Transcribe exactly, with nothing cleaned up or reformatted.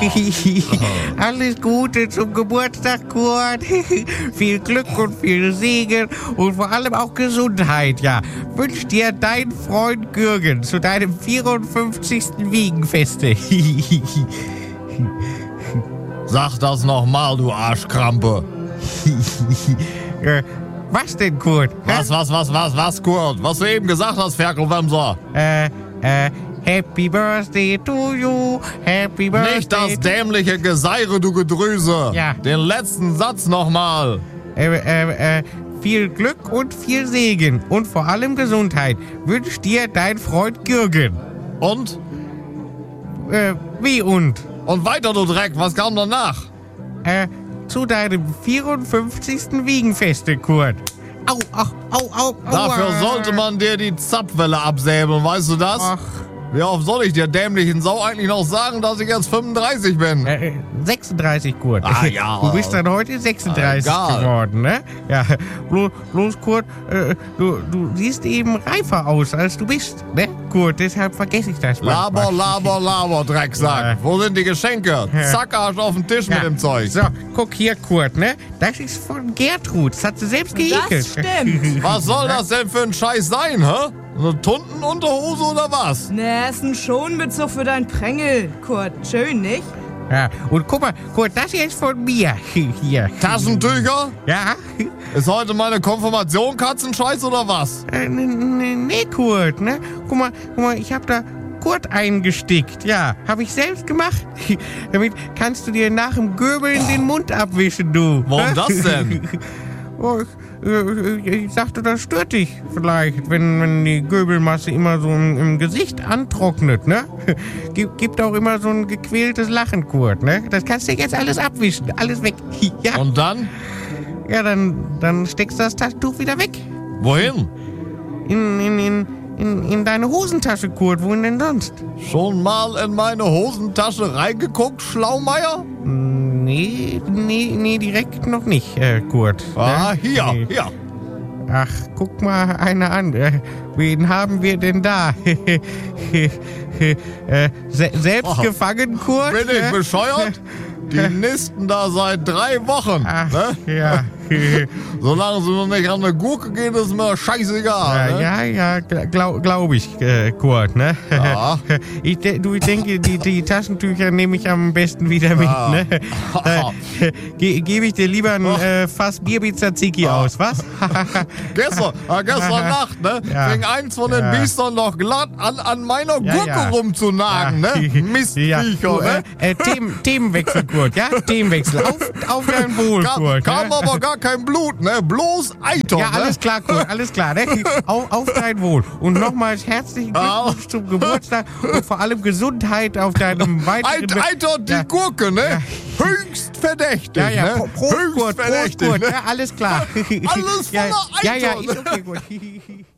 Alles Gute zum Geburtstag, Kurt. Viel Glück und viel Segen und vor allem auch Gesundheit, ja. Wünscht dir dein Freund Gürgen zu deinem vierundfünfzigsten Wiegenfeste. Sag das nochmal, du Arschkrampe. äh, was denn, Kurt? Was, was, was, was, was, Kurt? Was du eben gesagt hast, Ferkelwemser. Äh, äh, Happy Birthday to you, Happy Birthday. Nicht das dämliche Geseire, du Gedrüse. Ja. Den letzten Satz nochmal. Äh, äh, äh, viel Glück und viel Segen und vor allem Gesundheit wünscht dir dein Freund Gürgen. Und? Äh, wie und? Und weiter, du Dreck, was kam danach? Äh, zu deinem vierundfünfzigsten Wiegenfeste, Kurt. Au, au, au, au, au. Dafür sollte man dir die Zapfwelle absäbeln, weißt du das? Ach. Wie oft soll ich dir dämlichen Sau eigentlich noch sagen, dass ich jetzt fünfunddreißig bin? Äh, sechsunddreißig, Kurt. Ah, ja. Du bist dann heute sechsunddreißig Egal. geworden, ne? Ja, bloß, bloß Kurt, äh, du, du siehst eben reifer aus, als du bist, ne? Kurt, deshalb vergesse ich das manchmal. Laber, laber, laber, Drecksack. Ja. Wo sind die Geschenke? Ja. Zack, Arsch auf den Tisch Ja. mit dem Zeug. So, guck hier, Kurt, ne? Das ist von Gertrud. Das hat sie selbst geekelt. Das stimmt. Was soll das denn für ein Scheiß sein, hä? Eine Tuntenunterhose oder was? Ne, ist ein Schonbezug für dein Prängel, Kurt. Schön, nicht? Ja, und guck mal, Kurt, das hier ist von mir. Hier. Taschentücher? Ja? Ist heute meine Konfirmation Katzenscheiß oder was? Äh, nee, nee, Kurt, ne? Guck mal, guck mal, ich hab da Kurt eingestickt. Ja, hab ich selbst gemacht. Damit kannst du dir nach dem Göbeln den Mund abwischen, du. Warum das denn? Oh, ich, äh, ich dachte, das stört dich vielleicht, wenn, wenn die Göbelmasse immer so im, im Gesicht antrocknet, ne? Gibt, gibt auch immer so ein gequältes Lachen, Kurt, ne? Das kannst du jetzt alles abwischen, alles weg. Ja, Und dann? ja dann, dann steckst du das Taschentuch wieder weg. Wohin? In, in, in, in, in deine Hosentasche, Kurt. Wohin denn sonst? Schon mal in meine Hosentasche reingeguckt, Schlaumeier? Nee, nee, nee, direkt noch nicht, äh, Kurt. Ah, Ne? hier, Nee. hier. Ach, guck mal einer an. Äh, wen haben wir denn da? äh, se selbst Oh. gefangen, Kurt? Bin ich Äh? bescheuert? Die nisten da seit drei Wochen. Ach, Ne? ja. Solange sie noch nicht an eine Gurke gehen, ist mir scheißegal. Ja, ne? ja, ja, glaube glaub ich, äh, Kurt, ne? Ja. Ich, de, du, ich denke, die, die Taschentücher nehme ich am besten wieder mit, Ja. ne? Äh, ge, Gebe ich dir lieber ein äh, Fass Bierbizaziki aus, was? Gestern, äh, gestern Nacht, ne? Ja. Fing eins von den Ja. Biestern noch glatt an, an meiner Ja, Gurke ja. rumzunagen, Ja. ne? Mistviecher, Ja, du, ne? äh, äh, Themen, Themenwechsel, Kurt, ja? Themenwechsel. Auf, auf dein Wohl, Kam, Kurt. kam ne? aber gar kein Blut, ne? Bloß Eiter, Ja, ne? alles klar, Kurt, alles klar. Ne? Auf, auf dein Wohl. Und nochmals herzlichen Glückwunsch Ja. zum Geburtstag und vor allem Gesundheit auf deinem weiteren... Eit, Eiter und die Ja. Gurke, ne? Höchst verdächtig, Ja, ja, ne? Pro- Prost, Höchst Kurt, Prost, verdächtig, Kurt, ne? ja, alles klar. Alles ja, voller ja, ja, Eiter, ist okay, gut.